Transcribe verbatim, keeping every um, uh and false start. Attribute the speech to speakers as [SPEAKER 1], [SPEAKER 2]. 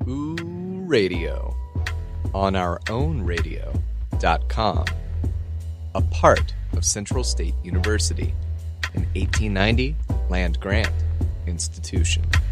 [SPEAKER 1] Ooh Radio on our own radio dot com, a part of Central State University, an eighteen ninety land grant institution.